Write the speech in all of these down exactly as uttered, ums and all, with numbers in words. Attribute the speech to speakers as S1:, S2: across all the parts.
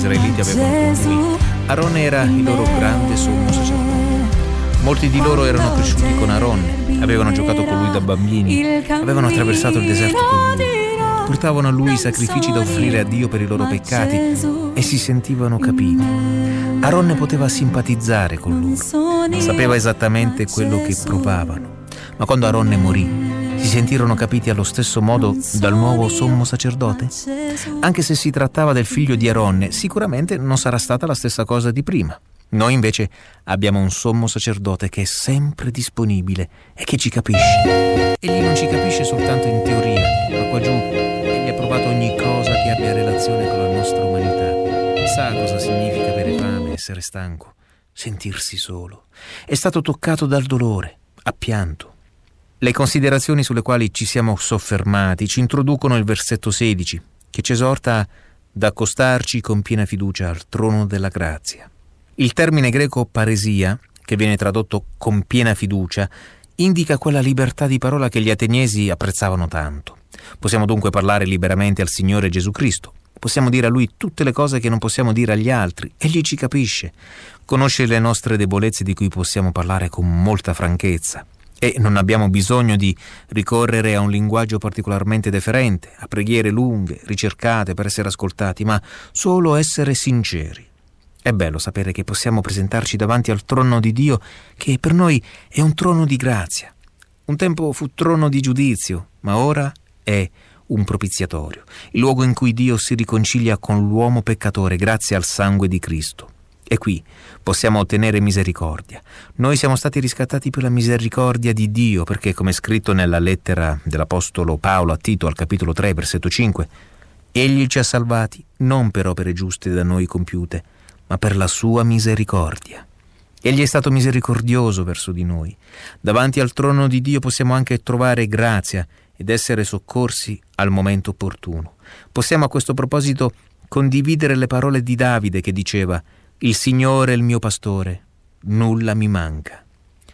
S1: israeliti avevano con lui. Aronne era il loro grande sommo sacerdote. Molti di loro erano cresciuti con Aronne, avevano giocato con lui da bambini, avevano attraversato il deserto con lui, portavano a lui i sacrifici da offrire a Dio per i loro peccati e si sentivano capiti. Aronne poteva simpatizzare con loro, sapeva esattamente quello che provavano. Ma quando Aronne morì, si sentirono capiti allo stesso modo dal nuovo sommo sacerdote? Anche se si trattava del figlio di Aronne, sicuramente non sarà stata la stessa cosa di prima. Noi invece abbiamo un sommo sacerdote che è sempre disponibile e che ci capisce. Egli non ci capisce soltanto in teoria, ma qua giù egli ha provato ogni cosa che abbia relazione con la nostra umanità. Sa cosa significa avere fame, essere stanco, sentirsi solo. È stato toccato dal dolore, ha pianto. Le considerazioni sulle quali ci siamo soffermati ci introducono il versetto sedici, che ci esorta ad accostarci con piena fiducia al trono della grazia. Il termine greco paresia, che viene tradotto con piena fiducia, indica quella libertà di parola che gli ateniesi apprezzavano tanto. Possiamo dunque parlare liberamente al Signore Gesù Cristo. Possiamo dire a Lui tutte le cose che non possiamo dire agli altri. Egli ci capisce. Conosce le nostre debolezze di cui possiamo parlare con molta franchezza. E non abbiamo bisogno di ricorrere a un linguaggio particolarmente deferente, a preghiere lunghe, ricercate per essere ascoltati, ma solo essere sinceri. È bello sapere che possiamo presentarci davanti al trono di Dio, che per noi è un trono di grazia. Un tempo fu trono di giudizio, ma ora è un propiziatorio, il luogo in cui Dio si riconcilia con l'uomo peccatore grazie al sangue di Cristo. E qui possiamo ottenere misericordia. Noi siamo stati riscattati per la misericordia di Dio, perché, come è scritto nella lettera dell'Apostolo Paolo a Tito al capitolo tre, versetto cinque, Egli ci ha salvati non per opere giuste da noi compiute, ma per la sua misericordia. Egli è stato misericordioso verso di noi. Davanti al trono di Dio possiamo anche trovare grazia ed essere soccorsi al momento opportuno. Possiamo a questo proposito condividere le parole di Davide che diceva: «Il Signore è il mio pastore, nulla mi manca».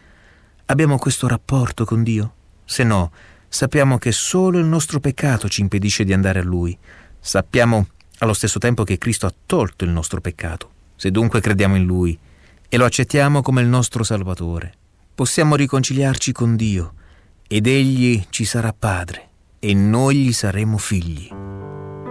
S1: Abbiamo questo rapporto con Dio? Se no, sappiamo che solo il nostro peccato ci impedisce di andare a Lui. Sappiamo allo stesso tempo che Cristo ha tolto il nostro peccato. Se dunque crediamo in Lui e lo accettiamo come il nostro Salvatore, possiamo riconciliarci con Dio ed Egli ci sarà Padre e noi gli saremo figli.